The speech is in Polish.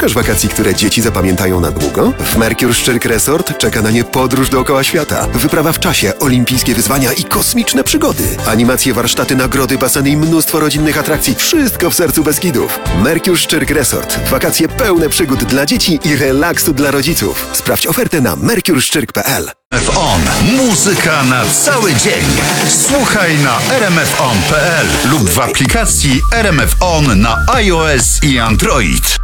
Szukasz wakacji, które dzieci zapamiętają na długo? W Mercure Szczyrk Resort czeka na nie podróż dookoła świata, wyprawa w czasie, olimpijskie wyzwania i kosmiczne przygody. Animacje, warsztaty, nagrody, baseny i mnóstwo rodzinnych atrakcji. Wszystko w sercu Beskidów. Mercure Szczyrk Resort. Wakacje pełne przygód dla dzieci i relaksu dla rodziców. Sprawdź ofertę na mercureszczyrk.pl. RMF On. Muzyka na cały dzień. Słuchaj na rmfon.pl lub w aplikacji RMF On na iOS i Android.